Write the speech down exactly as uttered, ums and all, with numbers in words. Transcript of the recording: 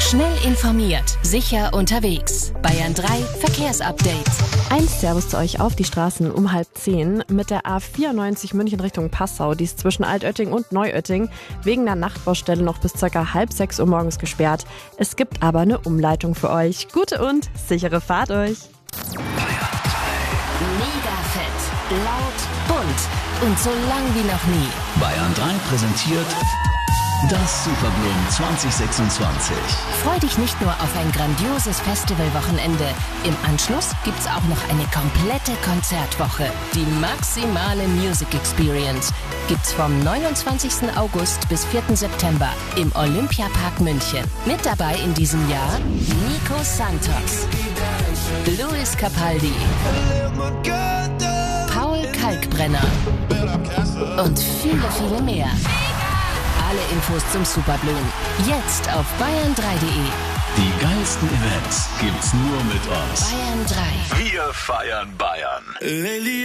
Schnell informiert, sicher unterwegs. Bayern drei Verkehrsupdate. Ein Servus zu euch auf die Straßen um halb zehn. Mit der A vierundneunzig München Richtung Passau, die ist zwischen Altötting und Neuötting wegen der Nachtbaustelle noch bis ca. halb sechs Uhr morgens gesperrt. Es gibt aber eine Umleitung für euch. Gute und sichere Fahrt euch. Mega fett, laut, bunt und so lang wie noch nie. Bayern drei präsentiert das Superbloom zwanzig sechsundzwanzig. Freu dich nicht nur auf ein grandioses Festivalwochenende. Im Anschluss gibt's auch noch eine komplette Konzertwoche. Die maximale Music Experience gibt's vom neunundzwanzigsten August bis vierten September im Olympiapark München. Mit dabei in diesem Jahr Nico Santos, Luis Capaldi, Paul Kalkbrenner und viele, viele mehr. Alle Infos zum Superbloom jetzt auf bayern drei punkt de. Die geilsten Events gibt's nur mit uns. Bayern drei. Wir feiern Bayern.